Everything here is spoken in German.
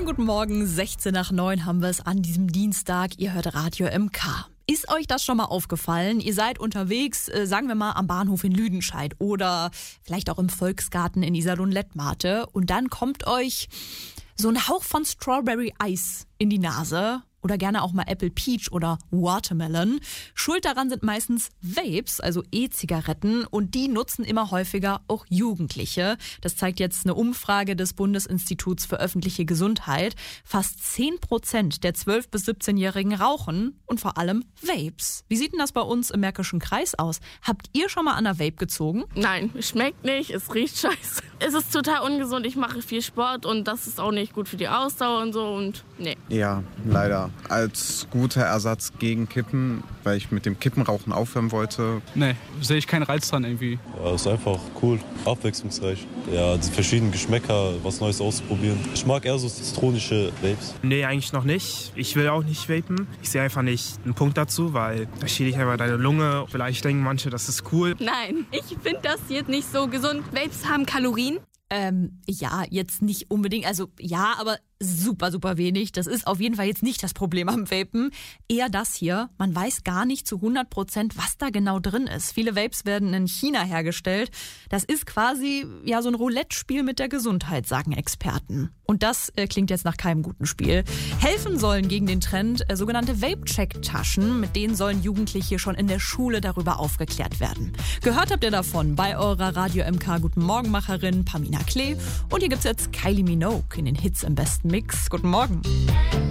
Guten Morgen, 16 nach 9 haben wir es an diesem Dienstag. Ihr hört Radio MK. Ist euch das schon mal aufgefallen? Ihr seid unterwegs, sagen wir mal, am Bahnhof in Lüdenscheid oder vielleicht auch im Volksgarten in Iserlohn-Lettmate und dann kommt euch so ein Hauch von Strawberry Eis in die Nase. Oder gerne auch mal Apple Peach oder Watermelon. Schuld daran sind meistens Vapes, also E-Zigaretten. Und die nutzen immer häufiger auch Jugendliche. Das zeigt jetzt eine Umfrage des Bundesinstituts für öffentliche Gesundheit. Fast 10% der 12- bis 17-Jährigen rauchen und vor allem Vapes. Wie sieht denn das bei uns im Märkischen Kreis aus? Habt ihr schon mal an einer Vape gezogen? Nein, es schmeckt nicht, es riecht scheiße. Es ist total ungesund, ich mache viel Sport und das ist auch nicht gut für die Ausdauer und so und nee. Ja, leider. Als guter Ersatz gegen Kippen, weil ich mit dem Kippenrauchen aufhören wollte. Nee, sehe ich keinen Reiz dran irgendwie. Ja, ist einfach cool, abwechslungsreich. Ja, die verschiedenen Geschmäcker, was Neues auszuprobieren. Ich mag eher so zitronische Vapes. Nee, eigentlich noch nicht. Ich will auch nicht vapen. Ich sehe einfach nicht einen Punkt dazu, weil da schädigt einfach deine Lunge. Vielleicht denken manche, das ist cool. Nein, ich finde das jetzt nicht so gesund. Vapes haben Kalorien. Ja, jetzt nicht unbedingt. Also ja, aber super, super wenig. Das ist auf jeden Fall jetzt nicht das Problem am Vapen. Eher das hier. Man weiß gar nicht zu 100%, was da genau drin ist. Viele Vapes werden in China hergestellt. Das ist quasi ja so ein Roulette-Spiel mit der Gesundheit, sagen Experten. Und das klingt jetzt nach keinem guten Spiel. Helfen sollen gegen den Trend sogenannte Vape-Check-Taschen. Mit denen sollen Jugendliche schon in der Schule darüber aufgeklärt werden. Gehört habt ihr davon bei eurer Radio MK Guten Morgenmacherin Pamina Klee. Und hier gibt's jetzt Kylie Minogue in den Hits im besten Mix. Guten Morgen.